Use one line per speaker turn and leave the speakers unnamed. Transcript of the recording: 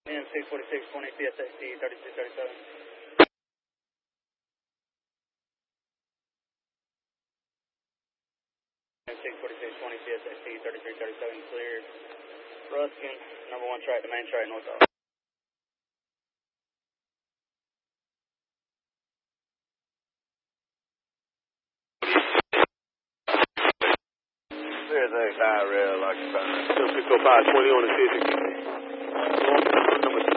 And 646, 20 PSXD 3237. And 646, 20 PSXD 3337 cleared. Ruskin, number 1 track to main track north off.
There's a high rail occupying. Pick up 520 on the 50. Number